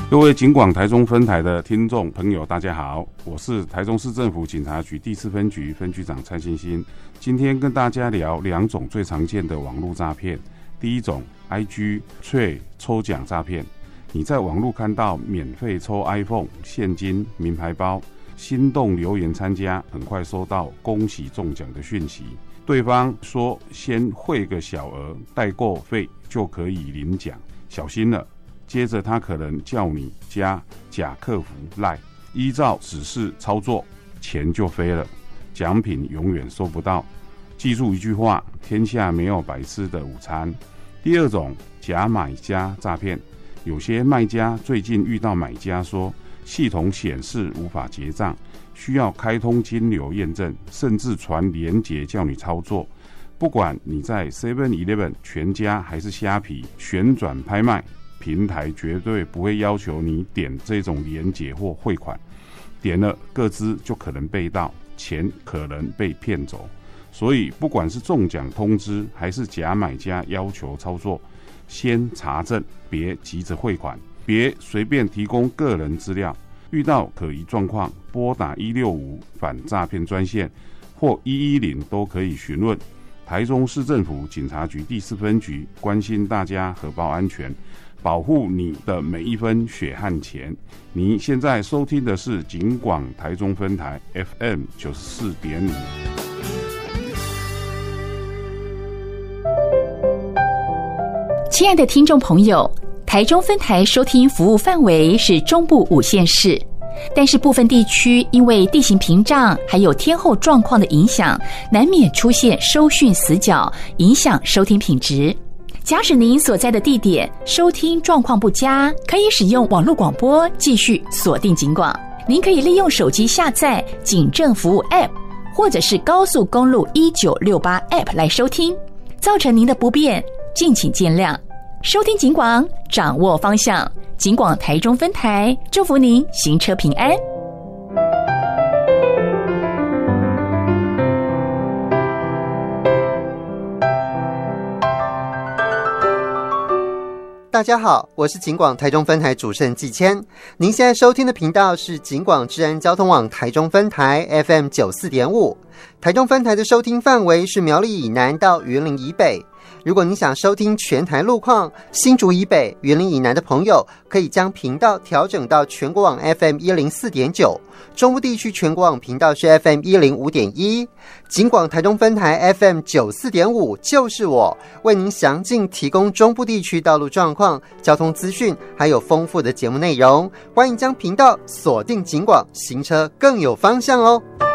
各位警广台中分台的听众朋友大家好，我是台中市政府警察局第4分局分局长蔡信兴。今天跟大家聊2种最常见的网络诈骗。第一种 IG 抽奖诈骗，你在网络看到免费抽 iPhone、现金、名牌包，心动留言参加，很快收到恭喜中奖的讯息，对方说先汇个小额代购费就可以领奖，小心了。接着他可能叫你加假客服 LINE， 依照指示操作，钱就飞了，奖品永远收不到。记住一句话，天下没有白吃的午餐。第二种假买家诈骗，有些卖家最近遇到买家说系统显示无法结账，需要开通金流验证，甚至传连结叫你操作。不管你在 7-Eleven、 全家还是虾皮旋转拍卖，平台绝对不会要求你点这种连结或汇款，点了个资就可能被盗，钱可能被骗走。所以不管是中奖通知还是假买家要求操作，先查证，别急着汇款，别随便提供个人资料。遇到可疑状况，拨打165反诈骗专线或110都可以询问。台中市政府警察局第4分局关心大家荷包安全，保护你的每一分血汗钱。您现在收听的是警广台中分台 FM 94.5。 亲爱的听众朋友，台中分台收听服务范围是中部5县市，但是部分地区因为地形屏障还有天候状况的影响，难免出现收讯死角，影响收听品质。假使您所在的地点收听状况不佳，可以使用网络广播继续锁定警广。您可以利用手机下载警政服务 App 或者是高速公路1968 App 来收听，造成您的不便敬请见谅。收听警广，掌握方向，警广台中分台祝福您行车平安。 大家好，我是警广台中分台主持人季谦。您现在收听的频道是警广治安交通网台中分台 FM 94.5。台中分台的收听范围是苗栗以南到云林以北。如果你想收听全台路况，新竹以北、云林以南的朋友可以将频道调整到全国网 FM 104.9，中部地区全国网频道是 FM 105.1。警广台中分台 FM 94.5就是我，为您详尽提供中部地区道路状况、交通资讯，还有丰富的节目内容。欢迎将频道锁定警广，行车更有方向哦。